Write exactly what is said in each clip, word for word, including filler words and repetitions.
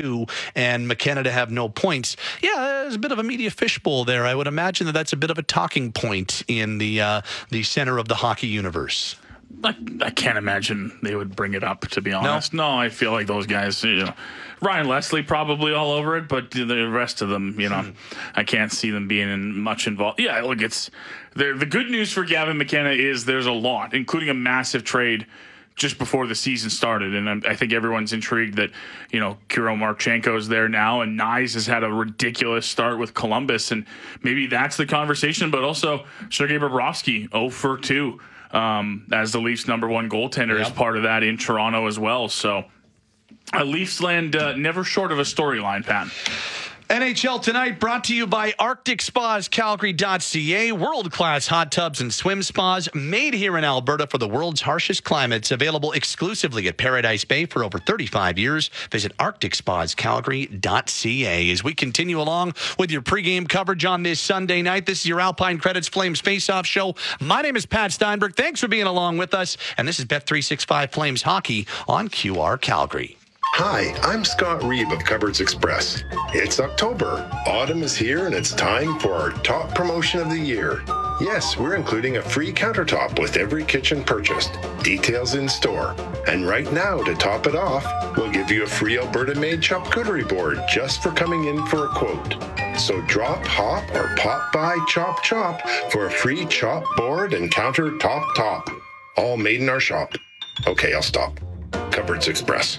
two and McKenna to have no points. Yeah, there's a bit of a media fishbowl there. I would imagine that that's a bit of a talking point in the uh, the center of the hockey universe. I, I can't imagine they would bring it up, to be honest. No, no I feel like those guys, you know, Ryan Leslie probably all over it, but the rest of them, you know, hmm. I can't see them being in much involved. Yeah, look, it's the the good news for Gavin McKenna is there's a lot, including a massive trade just before the season started, and I'm, I think everyone's intrigued that, you know, Kirill Marchenko's there now, and Nyes has had a ridiculous start with Columbus, and maybe that's the conversation, but also Sergei Bobrovsky, oh for two. Um, as the Leafs' number one goaltender yep. is part of that in Toronto as well. So, uh, Leafs land uh, never short of a storyline, Pat. N H L Tonight brought to you by Arctic Spas Calgary dot C A. World-class hot tubs and swim spas made here in Alberta for the world's harshest climates. Available exclusively at Paradise Bay for over thirty-five years. Visit Arctic Spas Calgary dot C A. As we continue along with your pregame coverage on this Sunday night, this is your Alpine Credits Flames Face-Off Show. My name is Pat Steinberg. Thanks for being along with us. And this is Bet three sixty-five Flames Hockey on Q R Calgary. Hi, I'm Scott Reeve of Cupboards Express. It's October. Autumn is here and it's time for our top promotion of the year. Yes, we're including a free countertop with every kitchen purchased. Details in store. And right now, to top it off, we'll give you a free Alberta-made charcuterie board just for coming in for a quote. So drop, hop, or pop by Chop Chop for a free chop board and countertop top. All made in our shop. Okay, I'll stop. Cupboards Express.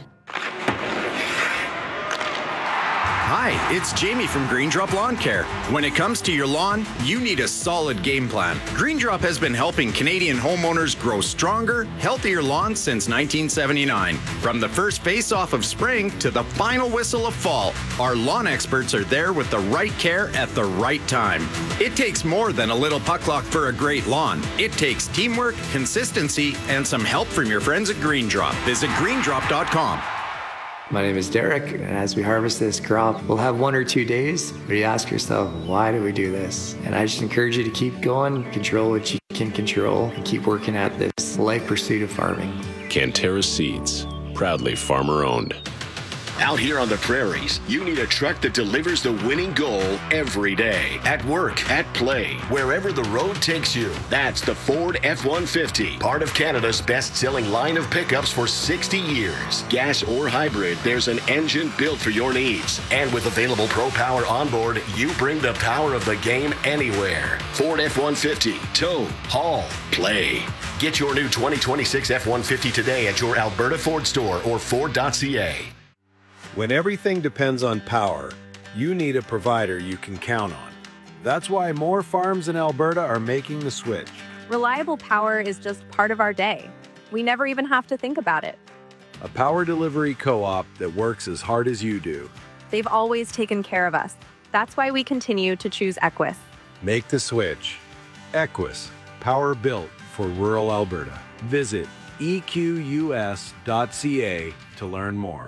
Hi, it's Jamie from Green Drop Lawn Care. When it comes to your lawn, you need a solid game plan. Green Drop has been helping Canadian homeowners grow stronger, healthier lawns since nineteen seventy-nine. From the first face-off of spring to the final whistle of fall, our lawn experts are there with the right care at the right time. It takes more than a little puck luck for a great lawn. It takes teamwork, consistency, and some help from your friends at Green Drop. Visit green drop dot com. My name is Derek, and as we harvest this crop, we'll have one or two days where you ask yourself, why do we do this? And I just encourage you to keep going, control what you can control, and keep working at this life pursuit of farming. Cantera Seeds, proudly farmer-owned. Out here on the prairies, you need a truck that delivers the winning goal every day. At work, at play, wherever the road takes you. That's the Ford F one fifty, part of Canada's best-selling line of pickups for sixty years. Gas or hybrid, there's an engine built for your needs. And with available Pro Power onboard, you bring the power of the game anywhere. Ford F one fifty, tow, haul, play. Get your new twenty twenty-six F one fifty today at your Alberta Ford store or Ford dot C A. When everything depends on power, you need a provider you can count on. That's why more farms in Alberta are making the switch. Reliable power is just part of our day. We never even have to think about it. A power delivery co-op that works as hard as you do. They've always taken care of us. That's why we continue to choose Equus. Make the switch. Equus, power built for rural Alberta. Visit E Q U S dot C A to learn more.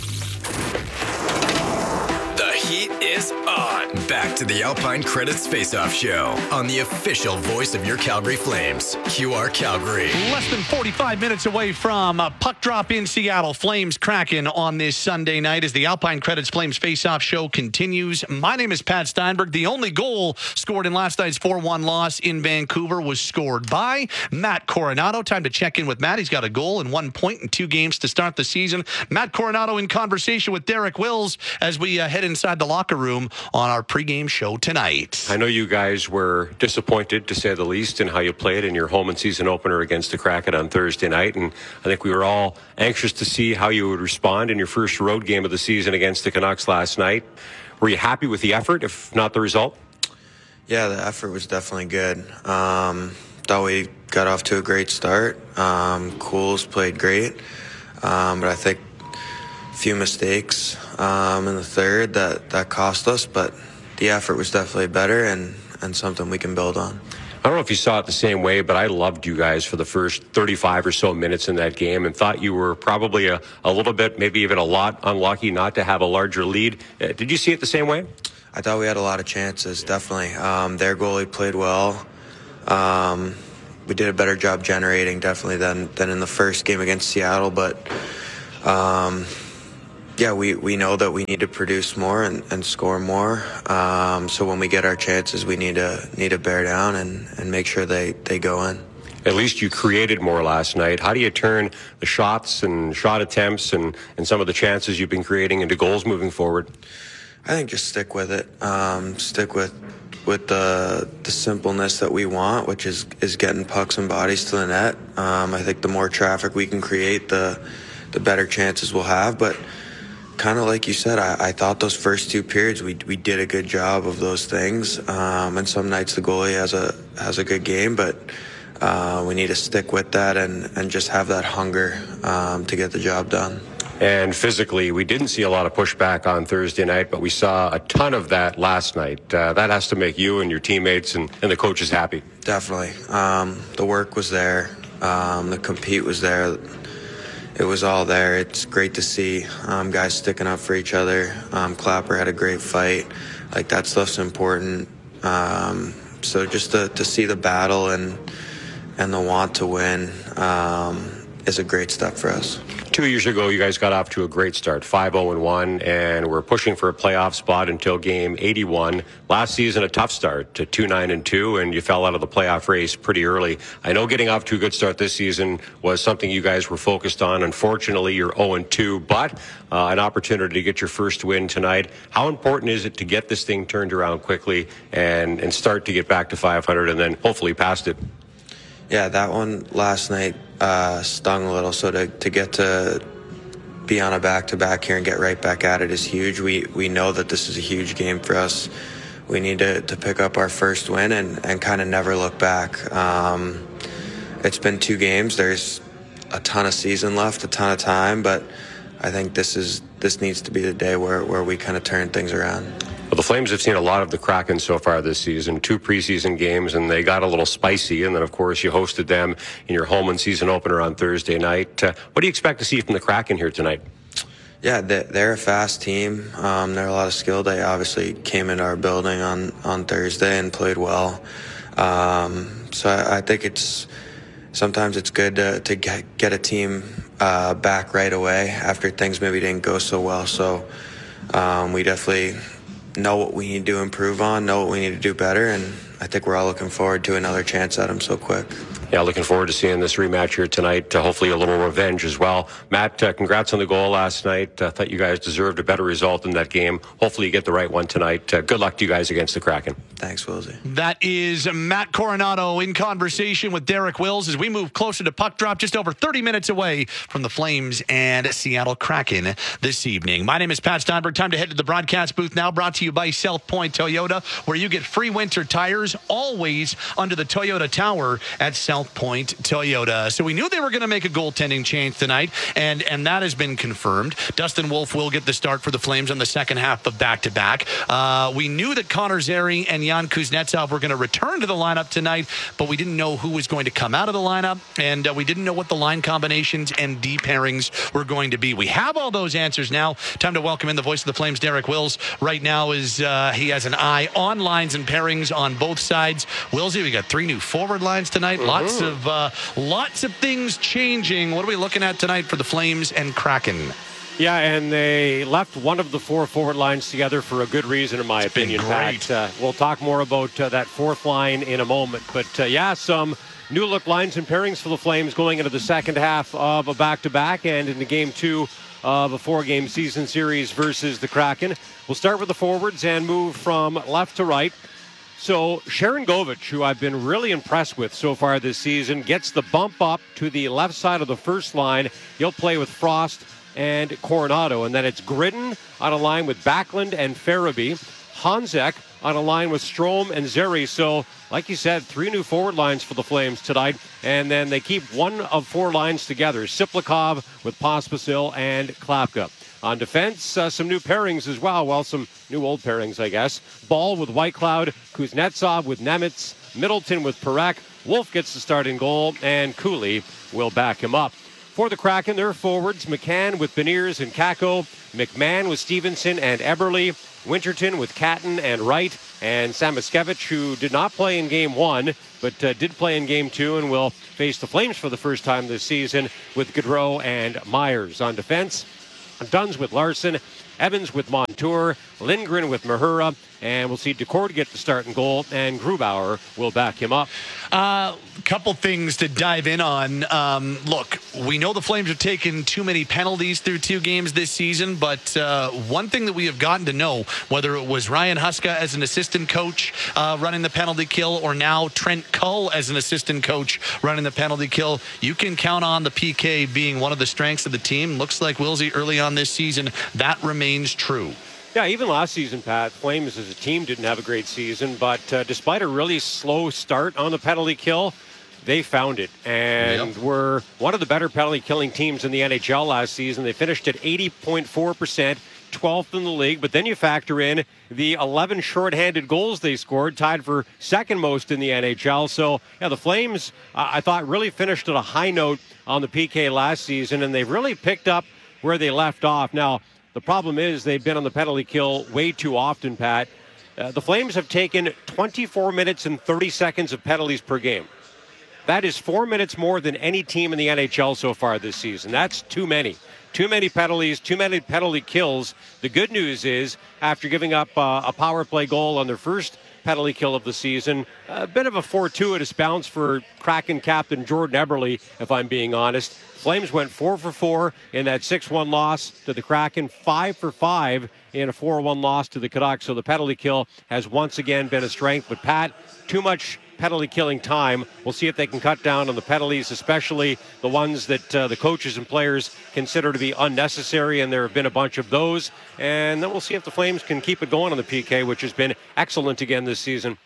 The heat is on. Back to the Alpine Credits Face-Off Show on the official voice of your Calgary Flames, Q R Calgary. Less than forty-five minutes away from a puck drop in Seattle. Flames Kraken on this Sunday night as the Alpine Credits Flames Face-Off Show continues. My name is Pat Steinberg. The only goal scored in last night's four one loss in Vancouver was scored by Matt Coronato. Time to check in with Matt. He's got a goal and one point in two games to start the season. Matt Coronato in conversation with Derek Wills as we uh, head inside the locker room on our pregame show tonight. I know you guys were disappointed, to say the least, in how you played in your home and season opener against the Kraken on Thursday night, and I think we were all anxious to see how you would respond in your first road game of the season against the Canucks last night. Were you happy with the effort, if not the result? Yeah, the effort was definitely good. Um, thought we got off to a great start. Um, Cools played great, um, but I think a few mistakes um, in the third that, that cost us, but the effort was definitely better and, and something we can build on. I don't know if you saw it the same way, but I loved you guys for the first thirty-five or so minutes in that game and thought you were probably a, a little bit, maybe even a lot unlucky not to have a larger lead. Uh, did you see it the same way? I thought we had a lot of chances, definitely. Um, their goalie played well. Um, we did a better job generating, definitely, than, than in the first game against Seattle, but um, yeah, we, we know that we need to produce more and, and score more. Um, so when we get our chances, we need to need to bear down and, and make sure they, they go in. At least you created more last night. How do you turn the shots and shot attempts and, and some of the chances you've been creating into goals moving forward? I think just stick with it. Um, stick with with the the simpleness that we want, which is, is getting pucks and bodies to the net. Um, I think the more traffic we can create, the the better chances we'll have. But kind of like you said, I, I thought those first two periods we we did a good job of those things. Um, and some nights the goalie has a has a good game, but Uh, we need to stick with that and, and just have that hunger um, to get the job done. And physically, we didn't see a lot of pushback on Thursday night, but we saw a ton of that last night. Uh, that has to make you and your teammates and, and the coaches happy. Definitely. Um, the work was there. Um, the compete was there. It was all there. It's great to see um, guys sticking up for each other. Um, Clapper had a great fight. Like, that stuff's important. Um, so just to, to see the battle and and the want to win um, is a great step for us. Two years ago, you guys got off to a great start, five oh and one, and were pushing for a playoff spot until game eighty-one. Last season, a tough start to two nine and two, and you fell out of the playoff race pretty early. I know getting off to a good start this season was something you guys were focused on. Unfortunately, you're oh and two, but uh, an opportunity to get your first win tonight. How important is it to get this thing turned around quickly and, and start to get back to five hundred and then hopefully past it? Yeah, that one last night uh, stung a little. So to, to get to be on a back-to-back here and get right back at it is huge. We we know that this is a huge game for us. We need to, to pick up our first win and, and kind of never look back. Um, it's been two games. There's a ton of season left, a ton of time, but I think this is this needs to be the day where, where we kind of turn things around. Well, the Flames have seen a lot of the Kraken so far this season, two preseason games, and they got a little spicy. And then, of course, you hosted them in your home and season opener on Thursday night. Uh, what do you expect to see from the Kraken here tonight? Yeah, they're a fast team. Um, they're a lot of skill. They obviously came into our building on, on Thursday and played well. Um, so I, I think it's sometimes it's good to, to get, get a team uh, back right away after things maybe didn't go so well. So um, we definitely know what we need to improve on, know what we need to do better, and I think we're all looking forward to another chance at them so quick. Yeah, looking forward to seeing this rematch here tonight. Uh, hopefully a little revenge as well. Matt, uh, congrats on the goal last night. I uh, thought you guys deserved a better result in that game. Hopefully you get the right one tonight. Uh, good luck to you guys against the Kraken. Thanks, Wilsey. That is Matt Coronado in conversation with Derek Wills as we move closer to puck drop, just over thirty minutes away from the Flames and Seattle Kraken this evening. My name is Pat Steinberg. Time to head to the broadcast booth now, brought to you by South Point Toyota, where you get free winter tires always under the Toyota Tower at South Point Toyota. So we knew they were going to make a goaltending change tonight, and, and that has been confirmed. Dustin Wolf will get the start for the Flames on the second half of back-to-back. Uh, we knew that Connor Zary and Jan Kuznetsov were going to return to the lineup tonight, but we didn't know who was going to come out of the lineup, and uh, we didn't know what the line combinations and D pairings were going to be. We have all those answers now. Time to welcome in the voice of the Flames, Derek Wills. Right now is uh, he has an eye on lines and pairings on both sides. Willsy, we got three new forward lines tonight. Mm-hmm. Lots of uh, lots of things changing. What are we looking at tonight for the Flames and Kraken? Yeah, and they left one of the four forward lines together for a good reason, in my it's opinion. Been great. Pat. Uh, we'll talk more about uh, that fourth line in a moment. But, uh, yeah, some new look lines and pairings for the Flames going into the second half of a back-to-back and into game two of a four-game season series versus the Kraken. We'll start with the forwards and move from left to right. So Sharangovich, who I've been really impressed with so far this season, gets the bump up to the left side of the first line. He'll play with Frost and Coronado. And then it's Gridden on a line with Backlund and Farabee. Hanzek on a line with Strome and Zary. So, like you said, three new forward lines for the Flames tonight. And then they keep one of four lines together. Siplikov with Pospisil and Klapka. On defense, uh, some new pairings as well. Well, some new old pairings, I guess. Ball with Whitecloud, Kuznetsov with Nemitz, Middleton with Parekh. Wolf gets the start in goal, and Cooley will back him up. For the Kraken, their forwards, McCann with Beniers and Kakko, McMahon with Stevenson and Eberle, Winterton with Catton and Wright, and Samoskevich, who did not play in game one, but uh, did play in game two and will face the Flames for the first time this season with Gaudreau and Myers. On defense, Duns with Larson, Evans with Montour, Lindgren with Mahura, and we'll see Decord get the start and goal, and Grubauer will back him up. A uh, couple things to dive in on. Um, look, we know the Flames have taken too many penalties through two games this season, but uh, one thing that we have gotten to know, whether it was Ryan Huska as an assistant coach uh, running the penalty kill, or now Trent Cull as an assistant coach running the penalty kill, you can count on the P K being one of the strengths of the team. Looks like Wilsey early on this season, that remains true. Yeah, even last season, Pat, Flames as a team didn't have a great season, but uh, despite a really slow start on the penalty kill, they found it and yep. were one of the better penalty killing teams in the N H L last season. They finished at eighty point four percent, twelfth in the league, but then you factor in the eleven shorthanded goals they scored, tied for second most in the N H L. So, yeah, the Flames, uh, I thought, really finished at a high note on the P K last season, and they've really picked up where they left off. Now, the problem is they've been on the penalty kill way too often, Pat. Uh, the Flames have taken twenty-four minutes and thirty seconds of penalties per game. That is four minutes more than any team in the N H L so far this season. That's too many. Too many penalties, too many penalty kills. The good news is, after giving up uh, a power play goal on their first penalty kill of the season, a bit of a fortuitous bounce for Kraken captain Jordan Eberle, if I'm being honest. Flames went four for four in that six one loss to the Kraken, five for five in a four one loss to the Canucks. So the penalty kill has once again been a strength. But, Pat, too much penalty killing time. We'll see if they can cut down on the penalties, especially the ones that uh, the coaches and players consider to be unnecessary, and there have been a bunch of those. And then we'll see if the Flames can keep it going on the P K, which has been excellent again this season.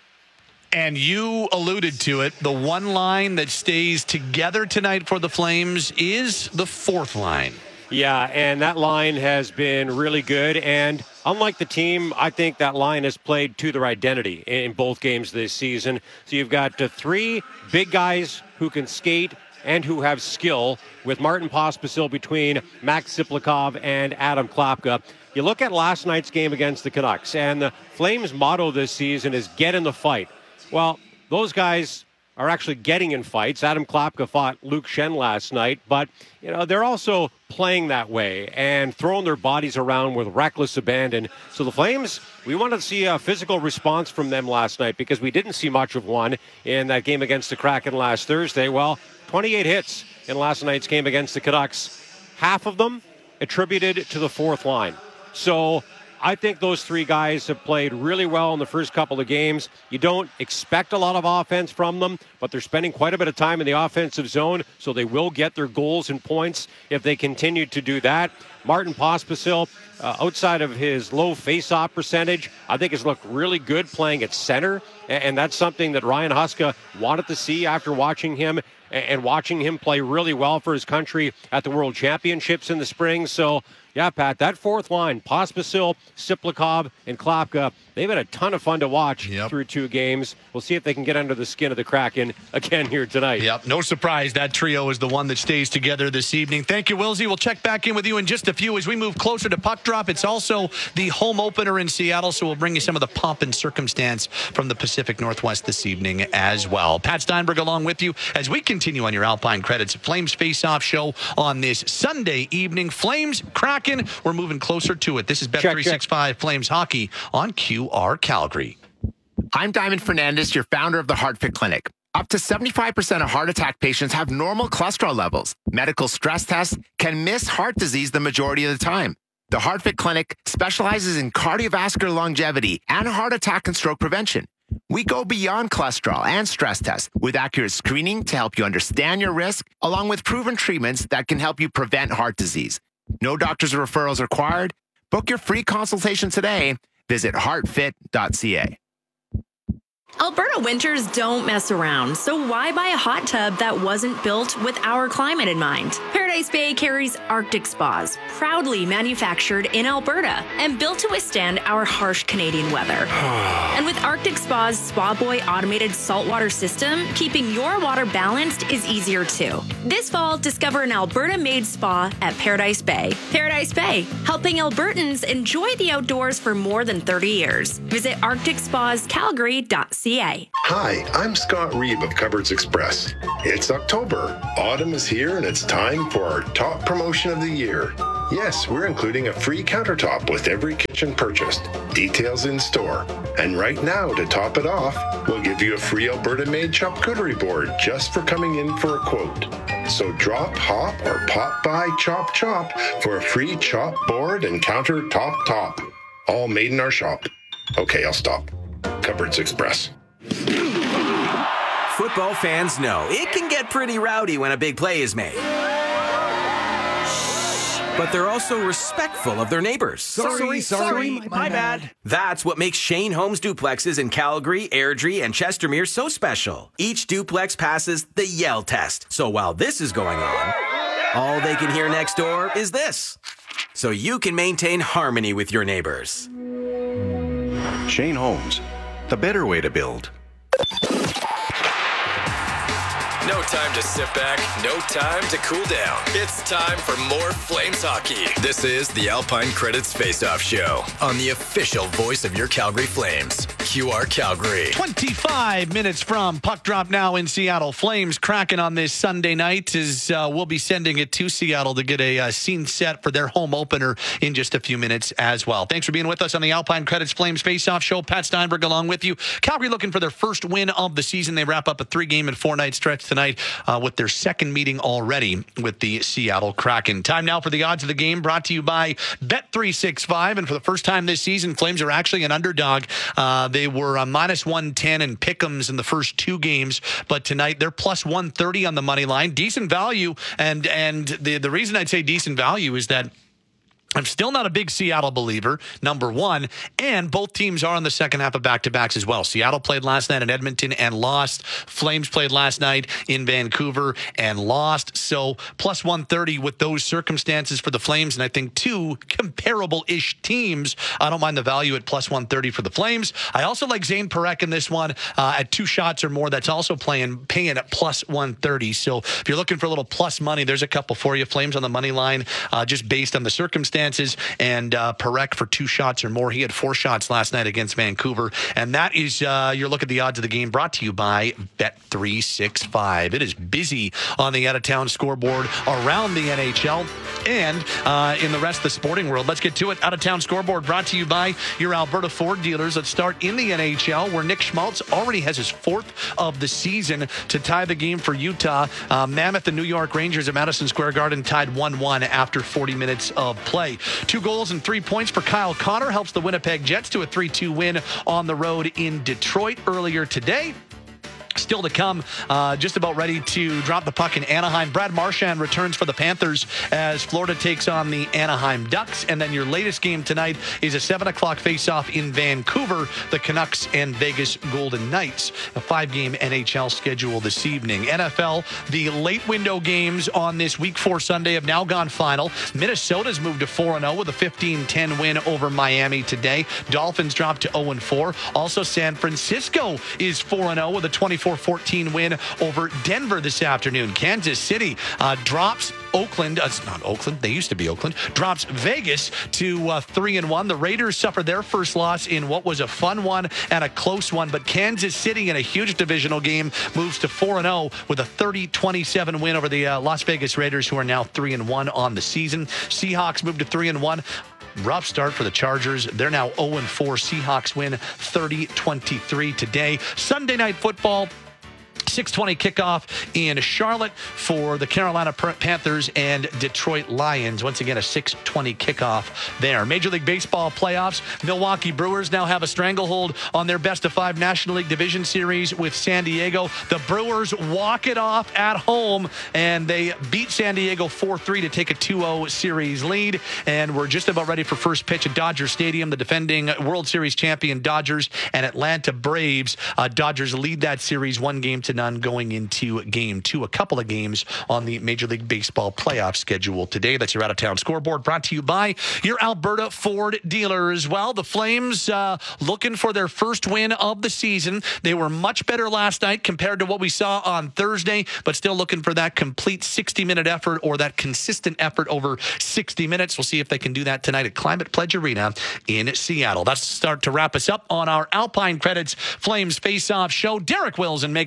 And you alluded to it. The one line that stays together tonight for the Flames is the fourth line. Yeah, and that line has been really good. And unlike the team, I think that line has played to their identity in both games this season. So you've got uh, three big guys who can skate and who have skill, with Martin Pospisil between Max Ziplikov and Adam Klapka. You look at last night's game against the Canucks, and the Flames' motto this season is get in the fight. Well, those guys are actually getting in fights. Adam Klapka fought Luke Schenn last night, but you know they're also playing that way and throwing their bodies around with reckless abandon. So the Flames, we wanted to see a physical response from them last night because we didn't see much of one in that game against the Kraken last Thursday. Well, twenty-eight hits in last night's game against the Canucks, half of them attributed to the fourth line. So I think those three guys have played really well in the first couple of games. You don't expect a lot of offense from them, but they're spending quite a bit of time in the offensive zone, so they will get their goals and points if they continue to do that. Martin Pospisil, uh, outside of his low face-off percentage, I think has looked really good playing at center, and that's something that Ryan Huska wanted to see after watching him and watching him play really well for his country at the World Championships in the spring. So, yeah, Pat, that fourth line, Pospisil, Ziplikov, and Klapka, they've had a ton of fun to watch yep. through two games. We'll see if they can get under the skin of the Kraken again here tonight. Yep, no surprise that trio is the one that stays together this evening. Thank you, Wilsey. We'll check back in with you in just a few as we move closer to puck drop. It's also the home opener in Seattle, so we'll bring you some of the pomp and circumstance from the Pacific Northwest this evening as well. Pat Steinberg along with you as we continue on your Alpine Credits Flames Face-Off show on this Sunday evening. Flames, Kraken, we're moving closer to it. This is Bet three sixty-five Flames Hockey on Q R Calgary. I'm Diamond Fernandez, your founder of the HeartFit Clinic. Up to seventy-five percent of heart attack patients have normal cholesterol levels. Medical stress tests can miss heart disease the majority of the time. The HeartFit Clinic specializes in cardiovascular longevity and heart attack and stroke prevention. We go beyond cholesterol and stress tests with accurate screening to help you understand your risk, along with proven treatments that can help you prevent heart disease. No doctors or referrals required. Book your free consultation today. Visit heart fit dot c a. Alberta winters don't mess around, so why buy a hot tub that wasn't built with our climate in mind? Paradise Bay carries Arctic Spas, proudly manufactured in Alberta and built to withstand our harsh Canadian weather. And with Arctic Spa's Spa Boy automated saltwater system, keeping your water balanced is easier too. This fall, discover an Alberta-made spa at Paradise Bay. Paradise Bay, helping Albertans enjoy the outdoors for more than thirty years. Visit arctic spas calgary dot c a. Hi, I'm Scott Reeb of Cupboards Express. It's October. Autumn is here and it's time for our top promotion of the year. Yes, we're including a free countertop with every kitchen purchased. Details in store. And right now, to top it off, we'll give you a free Alberta-made charcuterie board just for coming in for a quote. So drop, hop, or pop by Chop Chop for a free chop board and countertop top. All made in our shop. Okay, I'll stop. Cupboards Express. Football fans know it can get pretty rowdy when a big play is made. But they're also respectful of their neighbors. Sorry, sorry, sorry my, my bad. bad. That's what makes Shane Homes duplexes in Calgary, Airdrie, and Chestermere so special. Each duplex passes the Yell test. So while this is going on, all they can hear next door is this. So you can maintain harmony with your neighbors. Shane Homes, the better way to build. No time to sit back, no time to cool down. It's time for more Flames hockey. This is the Alpine Credits Face-Off Show on the official voice of your Calgary Flames, Q R Calgary. twenty-five minutes from puck drop now in Seattle. Flames cracking on this Sunday night as uh, we'll be sending it to Seattle to get a uh, scene set for their home opener in just a few minutes as well. Thanks for being with us on the Alpine Credits Flames Face-Off Show. Pat Steinberg along with you. Calgary looking for their first win of the season. They wrap up a three-game and four-night stretch tonight. Tonight uh, with their second meeting already with the Seattle Kraken. Time now for the odds of the game, brought to you by Bet three sixty-five. And for the first time this season, Flames are actually an underdog. Uh, they were uh, minus one ten in pick'ems in the first two games, but tonight they're plus one thirty on the money line. Decent value, and and the the reason I'd say decent value is that I'm still not a big Seattle believer, number one, and both teams are on the second half of back-to-backs as well. Seattle played last night in Edmonton and lost. Flames played last night in Vancouver and lost. So plus one thirty with those circumstances for the Flames, and I think two comparable-ish teams. I don't mind the value at plus one thirty for the Flames. I also like Zane Parekh in this one uh, at two shots or more. That's also playing paying at plus one thirty. So if you're looking for a little plus money, there's a couple for you. Flames on the money line uh, just based on the circumstances. And uh, Parekh for two shots or more. He had four shots last night against Vancouver. And that is uh, your look at the odds of the game, brought to you by Bet three sixty-five. It is busy on the out-of-town scoreboard around the N H L and uh, in the rest of the sporting world. Let's get to it. Out-of-town scoreboard brought to you by your Alberta Ford dealers. Let's start in the N H L, where Nick Schmaltz already has his fourth of the season to tie the game for Utah. Uh, Mammoth and New York Rangers at Madison Square Garden tied one one after forty minutes of play. Two goals and three points for Kyle Connor helps the Winnipeg Jets to a three two win on the road in Detroit earlier today. Still to come, uh, just about ready to drop the puck in Anaheim. Brad Marchand returns for the Panthers as Florida takes on the Anaheim Ducks. And then your latest game tonight is a seven o'clock face-off in Vancouver, the Canucks and Vegas Golden Knights. A five-game N H L schedule this evening. N F L, the late window games on this week four Sunday have now gone final. Minnesota's moved to four and oh with a fifteen ten win over Miami today. Dolphins dropped to oh and four. Also, San Francisco is four and oh with a twenty-four fourteen win over Denver this afternoon. Kansas City uh, drops Oakland. Uh, it's not Oakland. They used to be Oakland. Drops Vegas to uh, three and one. The Raiders suffered their first loss in what was a fun one and a close one. But Kansas City, in a huge divisional game, moves to four and oh with a thirty twenty-seven win over the uh, Las Vegas Raiders, who are now three and one on the season. Seahawks move to three and one. Rough start for the Chargers. They're now oh and four. Seahawks win thirty twenty-three today. Sunday Night Football. six twenty kickoff in Charlotte for the Carolina Panthers and Detroit Lions. Once again, a six twenty kickoff there. Major League Baseball playoffs. Milwaukee Brewers now have a stranglehold on their best of five National League Division Series with San Diego. The Brewers walk it off at home, and they beat San Diego four three to take a two oh series lead. And we're just about ready for first pitch at Dodger Stadium. The defending World Series champion Dodgers and Atlanta Braves. Uh, Dodgers lead that series one game to none going into game two. A couple of games on the Major League Baseball playoff schedule today. That's your out-of-town scoreboard, brought to you by your Alberta Ford dealer as well. The Flames uh, looking for their first win of the season. They were much better last night compared to what we saw on Thursday, but still looking for that complete sixty-minute effort or that consistent effort over sixty minutes. We'll see if they can do that tonight at Climate Pledge Arena in Seattle. That's the start to wrap us up on our Alpine Credits Flames Face-Off show. Derek Wills and Megan Mickelson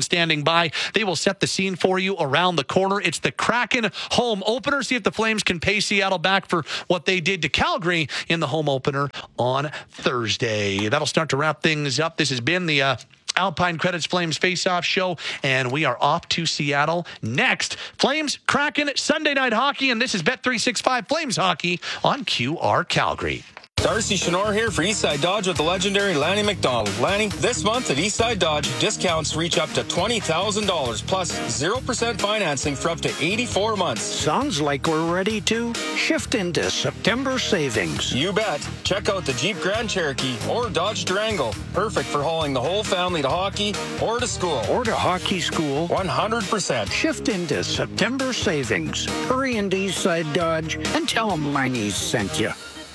Thompson standing by. They will set the scene for you around the corner. It's the Kraken home opener. See if the Flames can pay Seattle back for what they did to Calgary in the home opener on Thursday. That'll start to wrap things up. This has been the uh, Alpine Credits Flames Face-Off Show, and we are off to Seattle next. Flames, Kraken, Sunday Night Hockey, and this is Bet three sixty-five Flames Hockey on Q R Calgary. Darcy Chenor here for Eastside Dodge with the legendary Lanny McDonald. Lanny, this month at Eastside Dodge, discounts reach up to twenty thousand dollars plus zero percent financing for up to eighty-four months. Sounds like we're ready to shift into September savings. You bet. Check out the Jeep Grand Cherokee or Dodge Durango. Perfect for hauling the whole family to hockey or to school. Or to hockey school. one hundred percent. Shift into September savings. Hurry into Eastside Dodge and tell them Lanny's sent you.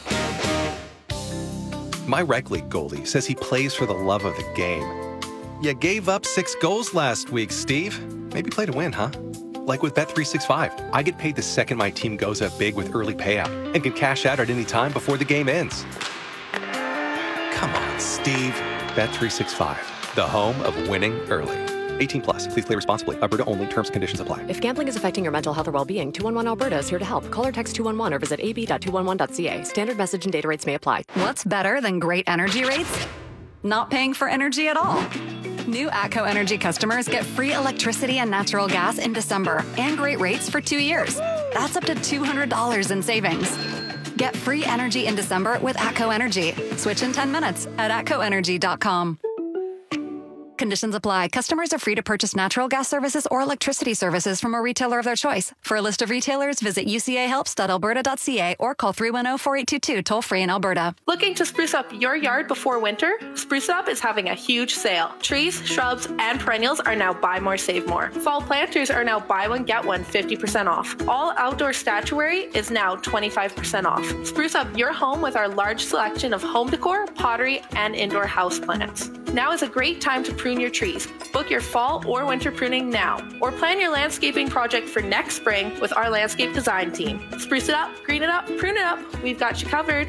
My rec league goalie says he plays for the love of the game. You gave up six goals last week, Steve. Maybe play to win, huh? Like with Bet three sixty-five, I get paid the second my team goes up big with early payout and can cash out at any time before the game ends. Come on, Steve. Bet three sixty-five, the home of winning early. eighteen plus. Please play responsibly. Alberta only. Terms and conditions apply. If gambling is affecting your mental health or well-being, two one one Alberta is here to help. Call or text two one one or visit a b dot two one one dot c a. Standard message and data rates may apply. What's better than great energy rates? Not paying for energy at all. New ATCO Energy customers get free electricity and natural gas in December and great rates for two years. That's up to two hundred dollars in savings. Get free energy in December with ATCO Energy. Switch in ten minutes at atco energy dot com. Conditions apply. Customers are free to purchase natural gas services or electricity services from a retailer of their choice. For a list of retailers, visit u c a helps dot alberta dot c a or call three one zero, four eight two two toll-free in Alberta. Looking to spruce up your yard before winter? Spruce Up is having a huge sale. Trees, shrubs, and perennials are now buy more, save more. Fall planters are now buy one, get one fifty percent off. All outdoor statuary is now twenty-five percent off. Spruce up your home with our large selection of home decor, pottery, and indoor house plants. Now is a great time to prune your trees. Book your fall or winter pruning now, or plan your landscaping project for next spring with our landscape design team. Spruce it up, green it up, prune it up. We've got you covered.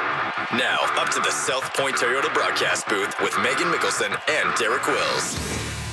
Now, up to the South Point Toyota broadcast booth with Megan Mickelson and Derek Wills.